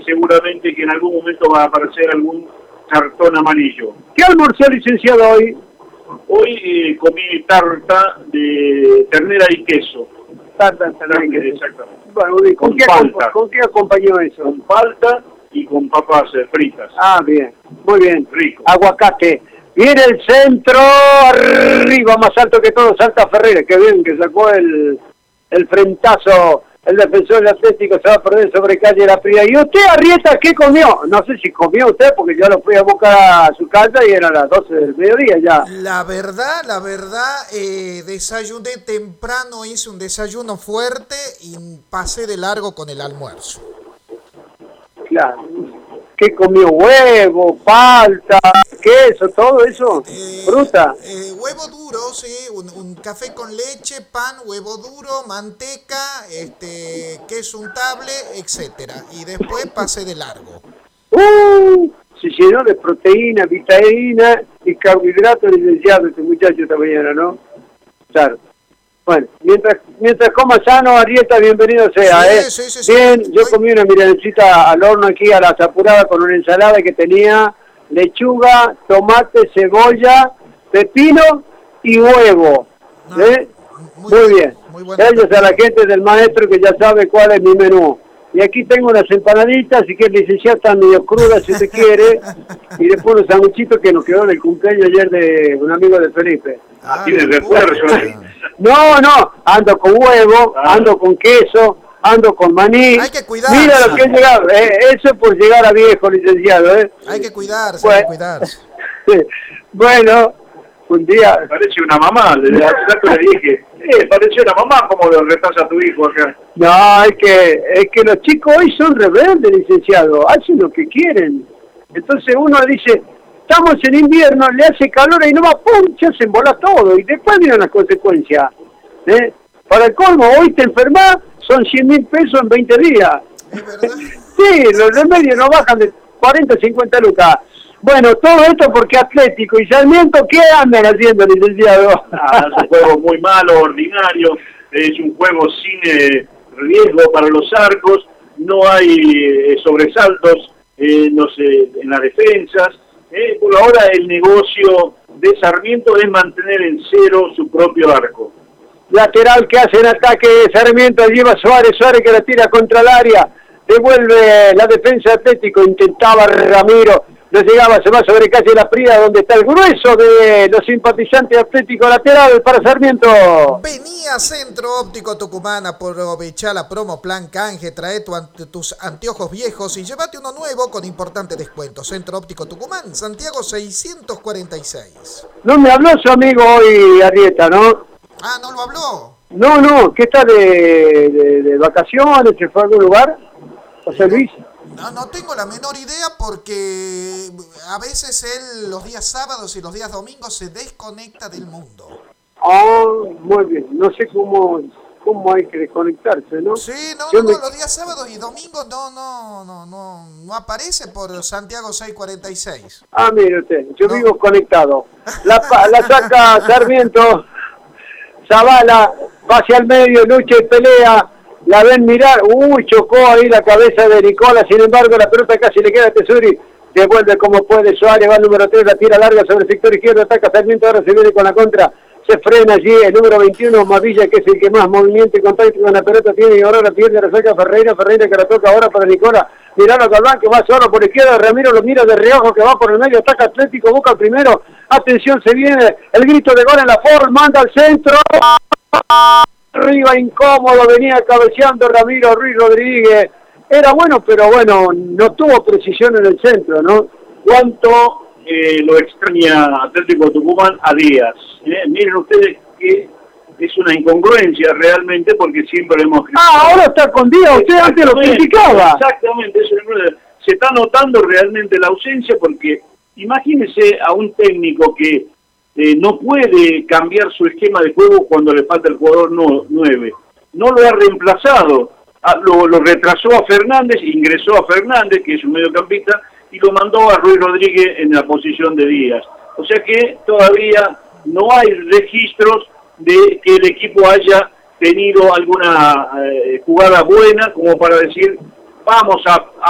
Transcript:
y seguramente que en algún momento va a aparecer algún cartón amarillo. ¿Qué almorzó, licenciado, hoy? Hoy comí tarta de ternera y queso. Tarta de ternera y queso. Exactamente. Bueno, ¿con qué acompañó eso? Con palta y con papas fritas. Ah, bien, muy bien. Rico. Aguacate. Viene el centro, arriba, más alto que todo, Salta Ferreira. Qué bien que sacó el frentazo. El defensor del Atlético se va a perder sobre Calle La Fría. ¿Y usted, Arrieta, qué comió? No sé si comió usted, porque yo lo fui a buscar a su casa y eran las 12 del mediodía ya. La verdad, desayuné temprano, hice un desayuno fuerte y pasé de largo con el almuerzo. Claro. ¿Qué comió? ¿Huevo, palta, queso, todo eso? ¿Fruta? Huevo duro, sí, un café con leche, pan, huevo duro, manteca, queso untable, etcétera. Y después pasé de largo. Se llenó de proteína, vitamina y carbohidratos, licenciado, este muchacho esta mañana, ¿no? Claro. Bueno, mientras coma sano, Arrieta, bienvenido sea, Sí. Bien, yo comí una milanesita al horno aquí a las apuradas con una ensalada que tenía lechuga, tomate, cebolla, pepino y huevo. Muy bien. Gracias a la gente del maestro que ya sabe cuál es mi menú. Y aquí tengo unas empanaditas, si quiere, licenciado, están medio crudas si usted quiere. Y después unos sanguchitos que nos quedó en el cumpleaños ayer de un amigo de Felipe. Tiene refuerzo. No, ando con huevo, ando con queso, ando con maní. Hay que cuidarse. Mira lo que es llegar, eso es por llegar a viejo, licenciado. Hay que cuidarse, bueno, hay que cuidarse. Bueno, un día... Parece una mamá, desde hace rato le dije, parece una mamá como lo retrasa a tu hijo acá. No, es que los chicos hoy son rebeldes, licenciado, hacen lo que quieren. Entonces uno dice, estamos en invierno, le hace calor y no va, ¡pum!, se hacen bola todo, y después vienen las consecuencias. Para el colmo, hoy te enfermas, son 100.000 pesos en 20 días. ¿Es verdad? Sí, los remedios no bajan de 40 a 50 lucas. Bueno, todo esto porque Atlético y Sarmiento, ¿qué andan haciendo, licenciado? Es un juego muy malo, ordinario, es un juego sin riesgo para los arcos, no hay sobresaltos en las defensas. Por ahora el negocio de Sarmiento es mantener en cero su propio arco. Lateral que hace en ataque Sarmiento, lleva Suárez que la tira contra el área, devuelve la defensa de Atlético, intentaba Ramiro, no llegaba, se va sobre Calle La Fría, donde está el grueso de los simpatizantes Atlético, lateral para Sarmiento. Venía Centro Óptico Tucumán, aprovecha la promo plan canje, trae tus anteojos viejos y llévate uno nuevo con importante descuento. Centro Óptico Tucumán, Santiago 646. No me habló su amigo hoy, Arrieta, ¿no? Ah, ¿no lo habló? No, ¿qué está de vacaciones? ¿Se fue a algún lugar? José Luis. No tengo la menor idea porque a veces él los días sábados y los días domingos se desconecta del mundo. Muy bien. No sé cómo hay que desconectarse, ¿no? Sí, los días sábados y domingos no aparece por Santiago 646. Mire usted, yo vivo conectado. La saca Sarmiento, Zavala, va hacia el medio, lucha y pelea. La ven mirar, chocó ahí la cabeza de Nicola, sin embargo la pelota casi le queda a Tesuri, devuelve como puede Suárez, va al número 3, la tira larga sobre el sector izquierdo, ataca Sarmiento, ahora se viene con la contra, se frena allí el número 21, Mavilla, que es el que más movimiento y contacto con la pelota tiene, y ahora la pierde, la saca Ferreira que la toca ahora para Nicola, Mirano Galván, que va solo por izquierda, Ramiro lo mira de reojo, que va por el medio, ataca Atlético, busca el primero, atención, se viene el grito de gol en la Ford, manda al centro, arriba incómodo, venía cabeceando Ramiro Ruiz Rodríguez, era bueno, pero bueno, no tuvo precisión en el centro, ¿no? ¿Cuánto lo extraña Atlético Tucumán a Díaz? Miren ustedes que es una incongruencia realmente, porque siempre hemos... ahora está con Díaz, usted antes lo criticaba. Exactamente, se está notando realmente la ausencia, porque imagínese a un técnico que no puede cambiar su esquema de juego cuando le falta el jugador 9. No lo ha reemplazado, lo retrasó a Fernández, ingresó a Fernández, que es un mediocampista, y lo mandó a Ruiz Rodríguez en la posición de Díaz. O sea que todavía no hay registros de que el equipo haya tenido alguna jugada buena como para decir, vamos a